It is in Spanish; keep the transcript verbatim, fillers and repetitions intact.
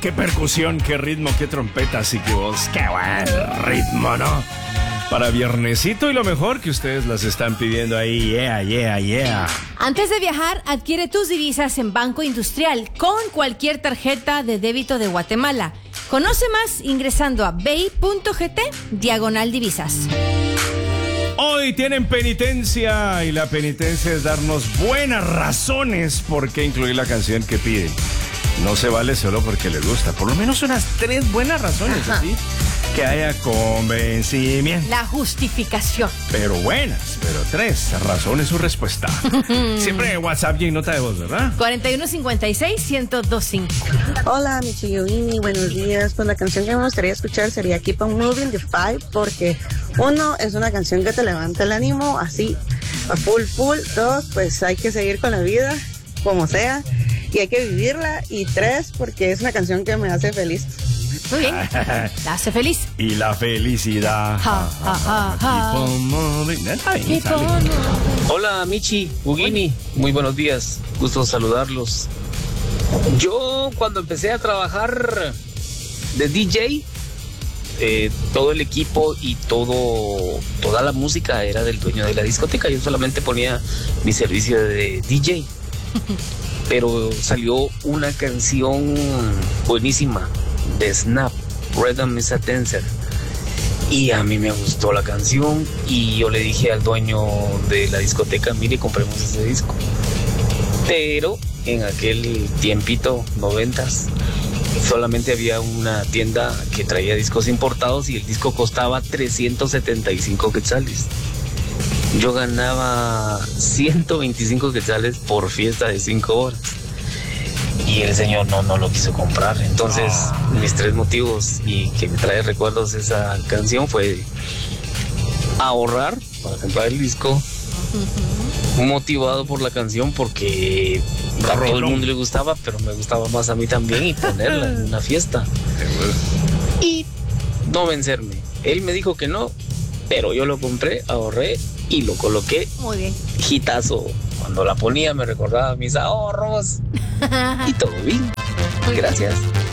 qué percusión, qué ritmo, qué trompetas y qué voz. Qué buen ritmo, ¿no? Para viernesito y lo mejor que ustedes las están pidiendo ahí. Yeah, yeah, yeah. Antes de viajar, adquiere tus divisas en Banco Industrial con cualquier tarjeta de débito de Guatemala. Conoce más ingresando a bei.gt diagonal divisas. Hoy tienen penitencia y la penitencia es darnos buenas razones por qué incluir la canción que piden. No se vale solo porque les gusta, por lo menos unas tres buenas razones, Ajá. así que haya convencimiento. La justificación. Pero buenas, pero tres razones su respuesta. Siempre en WhatsApp y en nota de voz, ¿verdad? cuarenta y uno cincuenta y seis, ciento dos cinco. Hola, Michi Yovini, buenos días. Pues la canción que me gustaría escuchar sería Keep on Moving the Five, porque uno, es una canción que te levanta el ánimo, así, a full, full. Dos, pues hay que seguir con la vida, como sea, y hay que vivirla. Y tres, porque es una canción que me hace feliz. Muy bien. La hace feliz. Y la felicidad. Ja, ja, ja, ja. Keep on moving. Ay, Keep sale. on moving. Hola Michi, Ugini, muy buenos días, gusto saludarlos. Yo cuando empecé a trabajar de D J, eh, todo el equipo y todo toda la música era del dueño de la discoteca. Yo solamente ponía mi servicio de D J. Pero salió una canción buenísima de Snap, Rhythm is a Dancer. Y a mí me gustó la canción y yo le dije al dueño de la discoteca, mire, compremos ese disco. Pero en aquel tiempito, noventas, solamente había una tienda que traía discos importados y el disco costaba trescientos setenta y cinco quetzales. Yo ganaba ciento veinticinco quetzales por fiesta de cinco horas. Y el señor no, no lo quiso comprar. Entonces, mis tres motivos y que me trae recuerdos esa canción fue ahorrar para comprar el disco, motivado por la canción porque a todo el mundo le gustaba, pero me gustaba más a mí también, y ponerla en una fiesta. Y no vencerme. Él me dijo que no, pero yo lo compré, ahorré y lo coloqué. Muy bien. Hitazo. Cuando la ponía me recordaba mis ahorros y todo bien. Gracias.